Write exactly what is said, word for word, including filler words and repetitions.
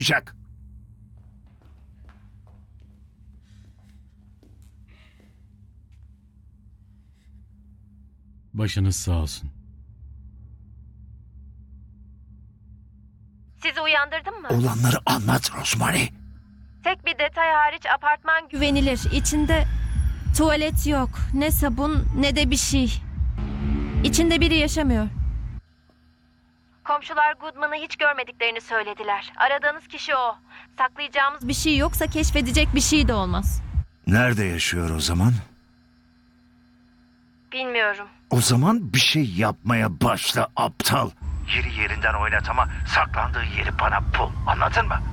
Jack. Başınız sağ olsun. Sizi uyandırdım mı? Olanları anlat Rosemary. Tek bir detay hariç apartman güvenilir. İçinde tuvalet yok. Ne sabun ne de bir şey. İçinde biri yaşamıyor. Komşular Goodman'ı hiç görmediklerini söylediler. Aradığınız kişi o. Saklayacağımız bir şey yoksa keşfedecek bir şey de olmaz. Nerede yaşıyor o zaman? Bilmiyorum. O zaman bir şey yapmaya başla aptal. Yeri yerinden oynat ama saklandığı yeri bana bul. Anladın mı?